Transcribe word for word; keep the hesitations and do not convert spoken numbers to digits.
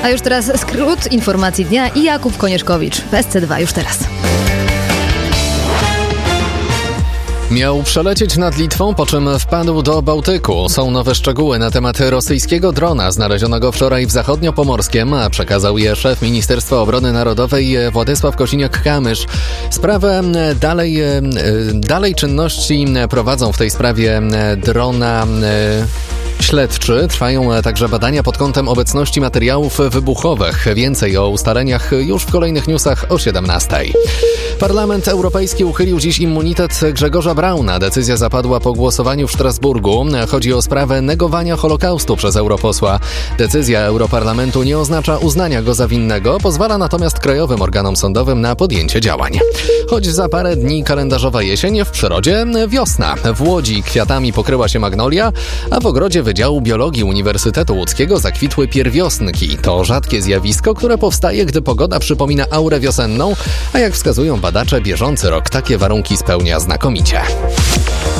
A już teraz skrót informacji dnia i Jakub Konieczkowicz w S C dwa już teraz. Miał przelecieć nad Litwą, po czym wpadł do Bałtyku. Są nowe szczegóły na temat rosyjskiego drona znalezionego wczoraj w Zachodniopomorskiem, a przekazał je szef Ministerstwa Obrony Narodowej Władysław Kosiniak-Kamysz. Sprawę dalej, dalej czynności prowadzą w tej sprawie drona śledczy. Trwają także badania pod kątem obecności materiałów wybuchowych. Więcej o ustaleniach już w kolejnych newsach o siedemnastej. Parlament Europejski uchylił dziś immunitet Grzegorza Brauna. Decyzja zapadła po głosowaniu w Strasburgu. Chodzi o sprawę negowania Holokaustu przez europosła. Decyzja Europarlamentu nie oznacza uznania go za winnego, pozwala natomiast krajowym organom sądowym na podjęcie działań. Choć za parę dni kalendarzowa jesień, w przyrodzie wiosna. W Łodzi kwiatami pokryła się magnolia, a w ogrodzie Wydziału Biologii Uniwersytetu Łódzkiego zakwitły pierwiosnki. To rzadkie zjawisko, które powstaje, gdy pogoda przypomina aurę wiosenną, a jak wskazują badacze, bieżący rok takie warunki spełnia znakomicie.